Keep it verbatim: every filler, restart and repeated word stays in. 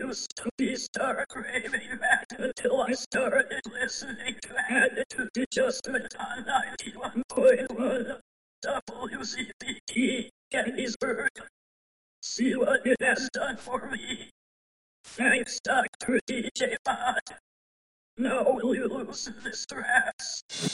used to be start craving that until I started listening to Attitude Adjustment on ninety-one point one W C B T Gettysburg. See what it has done for me. Thanks, Doctor D J Bot. Now will you loosen this stress?